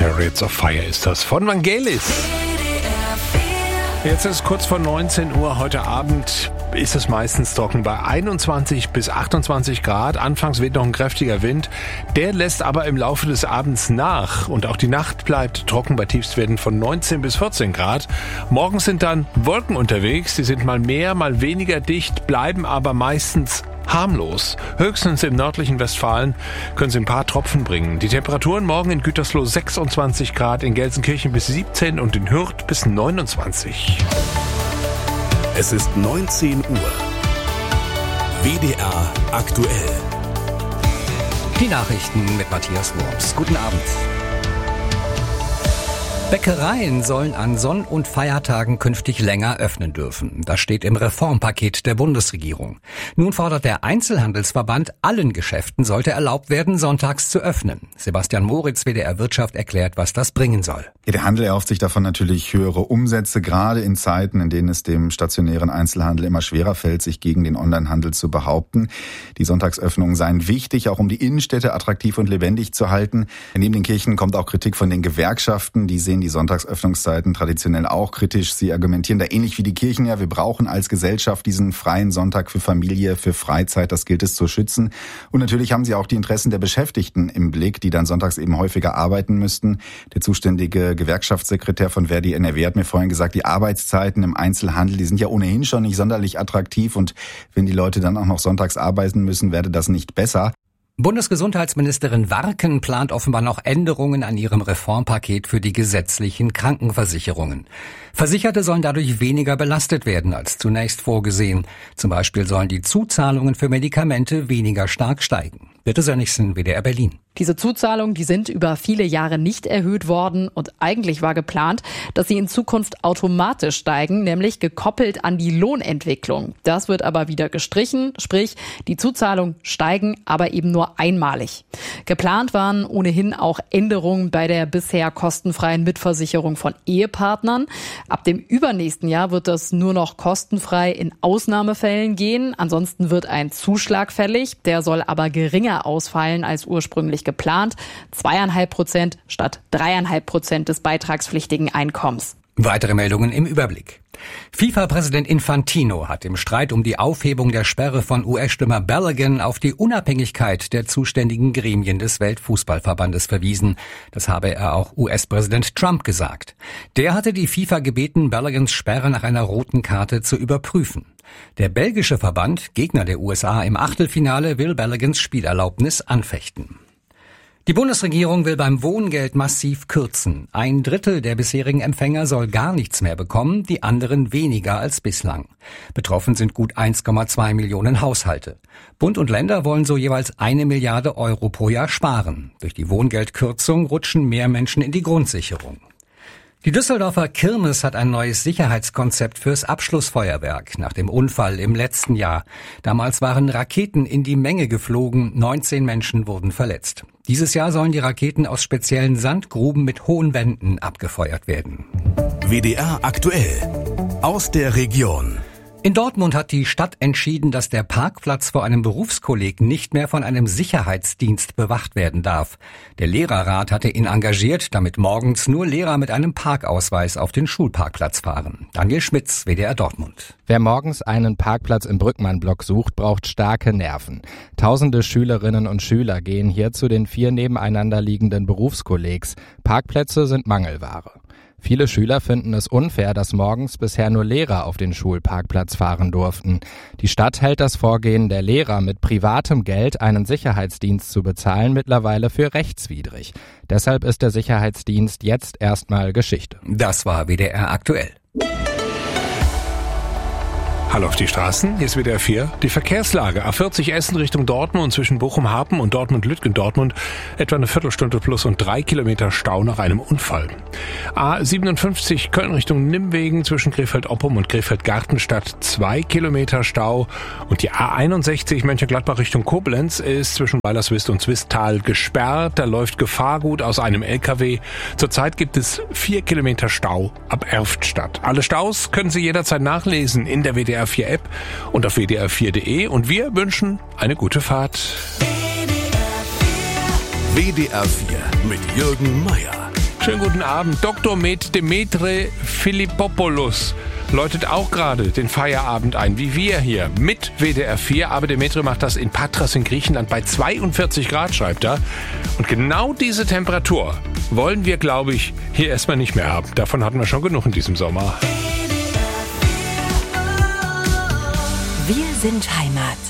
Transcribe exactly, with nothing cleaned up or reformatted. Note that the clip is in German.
Chariots of Fire ist das von Vangelis. Jetzt ist es kurz vor neunzehn Uhr. Heute Abend ist es meistens trocken bei einundzwanzig bis achtundzwanzig Grad. Anfangs weht noch ein kräftiger Wind. Der lässt aber im Laufe des Abends nach. Und auch die Nacht bleibt trocken bei Tiefstwerten von neunzehn bis vierzehn Grad. Morgens sind dann Wolken unterwegs. Die sind mal mehr, mal weniger dicht, bleiben aber meistens harmlos. Höchstens im nördlichen Westfalen können sie ein paar Tropfen bringen. Die Temperaturen morgen in Gütersloh sechsundzwanzig Grad, in Gelsenkirchen bis siebzehn und in Hürth bis neunundzwanzig. Es ist neunzehn Uhr. W D R aktuell. Die Nachrichten mit Matthias Worms. Guten Abend. Bäckereien sollen an Sonn- und Feiertagen künftig länger öffnen dürfen. Das steht im Reformpaket der Bundesregierung. Nun fordert der Einzelhandelsverband, allen Geschäften sollte erlaubt werden, sonntags zu öffnen. Sebastian Moritz, W D R Wirtschaft, erklärt, was das bringen soll. Ja, der Handel erhofft sich davon natürlich höhere Umsätze, gerade in Zeiten, in denen es dem stationären Einzelhandel immer schwerer fällt, sich gegen den Onlinehandel zu behaupten. Die Sonntagsöffnungen seien wichtig, auch um die Innenstädte attraktiv und lebendig zu halten. Neben den Kirchen kommt auch Kritik von den Gewerkschaften. Die sehen die Sonntagsöffnungszeiten traditionell auch kritisch. Sie argumentieren da ähnlich wie die Kirchen. Ja, wir brauchen als Gesellschaft diesen freien Sonntag für Familie, für Freizeit. Das gilt es zu schützen. Und natürlich haben sie auch die Interessen der Beschäftigten im Blick, die dann sonntags eben häufiger arbeiten müssten. Der zuständige Gewerkschaftssekretär von Verdi N R W hat mir vorhin gesagt, die Arbeitszeiten im Einzelhandel, die sind ja ohnehin schon nicht sonderlich attraktiv. Und wenn die Leute dann auch noch sonntags arbeiten müssen, werde das nicht besser. Bundesgesundheitsministerin Warken plant offenbar noch Änderungen an ihrem Reformpaket für die gesetzlichen Krankenversicherungen. Versicherte sollen dadurch weniger belastet werden als zunächst vorgesehen. Zum Beispiel sollen die Zuzahlungen für Medikamente weniger stark steigen. Birte Sönnigsen, W D R Berlin. Diese Zuzahlungen, die sind über viele Jahre nicht erhöht worden und eigentlich war geplant, dass sie in Zukunft automatisch steigen, nämlich gekoppelt an die Lohnentwicklung. Das wird aber wieder gestrichen, sprich die Zuzahlungen steigen, aber eben nur einmalig. Geplant waren ohnehin auch Änderungen bei der bisher kostenfreien Mitversicherung von Ehepartnern. Ab dem übernächsten Jahr wird das nur noch kostenfrei in Ausnahmefällen gehen. Ansonsten wird ein Zuschlag fällig, der soll aber geringer ausfallen als ursprünglich geplant. Zweieinhalb Prozent statt dreieinhalb Prozent des beitragspflichtigen Einkommens. Weitere Meldungen im Überblick. FIFA-Präsident Infantino hat im Streit um die Aufhebung der Sperre von U S-Stürmer Balogun auf die Unabhängigkeit der zuständigen Gremien des Weltfußballverbandes verwiesen. Das habe er auch U S-Präsident Trump gesagt. Der hatte die FIFA gebeten, Baloguns Sperre nach einer roten Karte zu überprüfen. Der belgische Verband, Gegner der U S A im Achtelfinale, will Baloguns Spielerlaubnis anfechten. Die Bundesregierung will beim Wohngeld massiv kürzen. Ein Drittel der bisherigen Empfänger soll gar nichts mehr bekommen, die anderen weniger als bislang. Betroffen sind gut eins Komma zwei Millionen Haushalte. Bund und Länder wollen so jeweils eine Milliarde Euro pro Jahr sparen. Durch die Wohngeldkürzung rutschen mehr Menschen in die Grundsicherung. Die Düsseldorfer Kirmes hat ein neues Sicherheitskonzept fürs Abschlussfeuerwerk nach dem Unfall im letzten Jahr. Damals waren Raketen in die Menge geflogen, neunzehn Menschen wurden verletzt. Dieses Jahr sollen die Raketen aus speziellen Sandgruben mit hohen Wänden abgefeuert werden. W D R aktuell. Aus der Region. In Dortmund hat die Stadt entschieden, dass der Parkplatz vor einem Berufskolleg nicht mehr von einem Sicherheitsdienst bewacht werden darf. Der Lehrerrat hatte ihn engagiert, damit morgens nur Lehrer mit einem Parkausweis auf den Schulparkplatz fahren. Daniel Schmitz, W D R Dortmund. Wer morgens einen Parkplatz im Brückmann-Block sucht, braucht starke Nerven. Tausende Schülerinnen und Schüler gehen hier zu den vier nebeneinander liegenden Berufskollegs. Parkplätze sind Mangelware. Viele Schüler finden es unfair, dass morgens bisher nur Lehrer auf den Schulparkplatz fahren durften. Die Stadt hält das Vorgehen der Lehrer, mit privatem Geld einen Sicherheitsdienst zu bezahlen, mittlerweile für rechtswidrig. Deshalb ist der Sicherheitsdienst jetzt erstmal Geschichte. Das war W D R aktuell. Hallo auf die Straßen, hier ist W D R vier. Die Verkehrslage. A vierzig Essen Richtung Dortmund zwischen Bochum-Hapen und Dortmund-Lütgendortmund. Etwa eine Viertelstunde plus und drei Kilometer Stau nach einem Unfall. A siebenundfünfzig Köln Richtung Nimwegen zwischen Krefeld-Oppum und Krefeld-Gartenstadt. Zwei Kilometer Stau. Und die A einundsechzig Mönchengladbach Richtung Koblenz ist zwischen Weilerswist und Zwistal gesperrt. Da läuft Gefahrgut aus einem L K W. Zurzeit gibt es vier Kilometer Stau ab Erftstadt. Alle Staus können Sie jederzeit nachlesen in der W D R vier App und auf w d r vier punkt d e und wir wünschen eine gute Fahrt. W D R vier mit Jürgen Meier. Schönen guten Abend. Doktor Med Demetre Philippopoulos läutet auch gerade den Feierabend ein, wie wir hier mit W D R vier. Aber Demetre macht das in Patras in Griechenland bei zweiundvierzig Grad, schreibt er. Und genau diese Temperatur wollen wir, glaube ich, hier erstmal nicht mehr haben. Davon hatten wir schon genug in diesem Sommer. Wir sind Heimat.